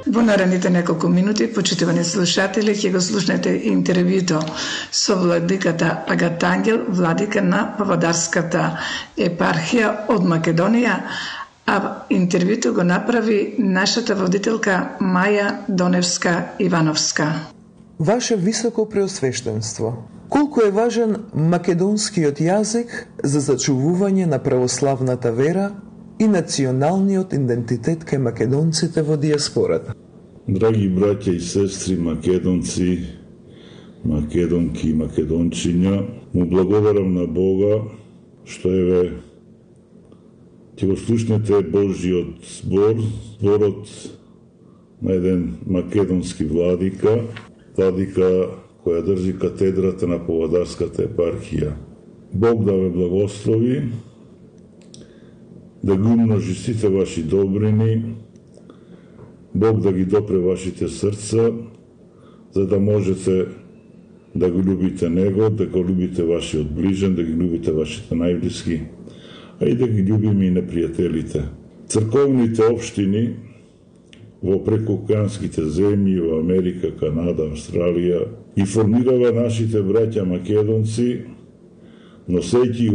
Во наредните неколку минути, почитувани слушатели, ќе го слушнете интервјуто со владиката Агатангел, владика на Павлодарската епархија од Македонија, а интервјуто го направи нашата водителка Маја Доневска-Ивановска. Ваше високо преосвештенство, колку е важен македонскиот јазик за зачувување на православната вера и националниот идентитет кај македонците во диаспората? Драги браќа и сестри македонци, македонки и македончиња, му благодарам на Бога што еве ќе го слушнете Божиот зборот на еден македонски владика која држи катедрата на Павлодарската епархија. Бог да ве благослови, да ги умножи сите ваши добрини, Бог да ги допре вашите срца, за да можете да го љубите Него, да го љубите вашиот ближен, да ги љубите вашите најблиски, а и да ги љубиме и непријателите. Црковните општини во прекоокеанските земји, во Америка, Канада, Австралија, информирава нашите браќа македонци, носејќи